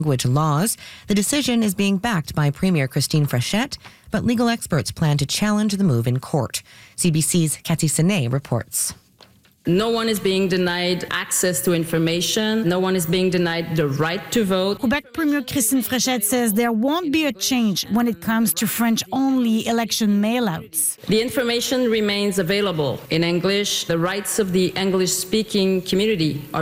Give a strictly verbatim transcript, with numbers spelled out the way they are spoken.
language laws. The decision is being backed by Premier Christine Frechette, but legal experts plan to challenge the move in court. C B C's Cathy Senet reports. No one is being denied access to information. No one is being denied the right to vote. Quebec Premier Christine Frechette says there won't be a change when it comes to French-only election mailouts. The information remains available in English. The rights of the English-speaking community are